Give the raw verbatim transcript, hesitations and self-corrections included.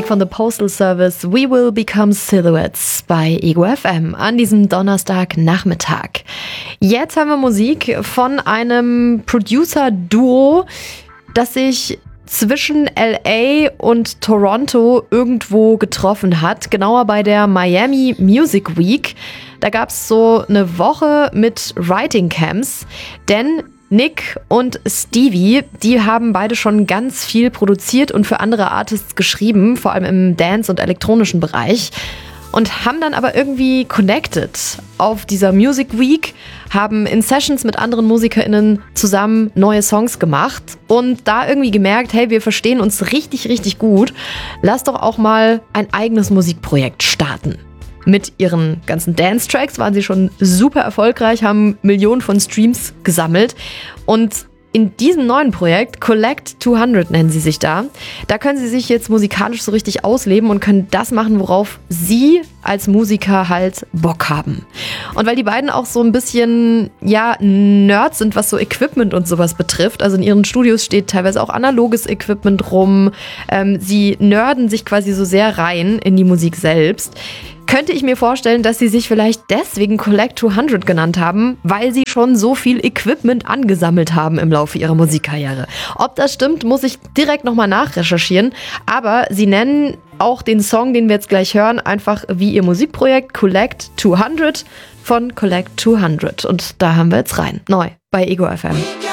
von The Postal Service, We Will Become Silhouettes bei Ego F M an diesem Donnerstagnachmittag. Jetzt haben wir Musik von einem Producer-Duo, das sich zwischen L A und Toronto irgendwo getroffen hat, genauer bei der Miami Music Week. Da gab es so eine Woche mit Writing Camps, denn Nick und Stevie, die haben beide schon ganz viel produziert und für andere Artists geschrieben, vor allem im Dance- und elektronischen Bereich. Und haben dann aber irgendwie connected auf dieser Music Week, haben in Sessions mit anderen MusikerInnen zusammen neue Songs gemacht und da irgendwie gemerkt, hey, wir verstehen uns richtig, richtig gut. Lass doch auch mal ein eigenes Musikprojekt starten. Mit ihren ganzen Dance-Tracks waren sie schon super erfolgreich, haben Millionen von Streams gesammelt. Und in diesem neuen Projekt, Collect zweihundert nennen sie sich da, da können sie sich jetzt musikalisch so richtig ausleben und können das machen, worauf sie als Musiker halt Bock haben. Und weil die beiden auch so ein bisschen, ja, Nerds sind, was so Equipment und sowas betrifft, also in ihren Studios steht teilweise auch analoges Equipment rum, ähm, sie nerden sich quasi so sehr rein in die Musik selbst, könnte ich mir vorstellen, dass sie sich vielleicht deswegen Collect zweihundert genannt haben, weil sie schon so viel Equipment angesammelt haben im Laufe ihrer Musikkarriere. Ob das stimmt, muss ich direkt nochmal nachrecherchieren, aber sie nennen auch den Song, den wir jetzt gleich hören, einfach wie ihr Musikprojekt Collect zweihundert von Collect zweihundert. Und da haben wir jetzt rein. Neu bei Ego F M.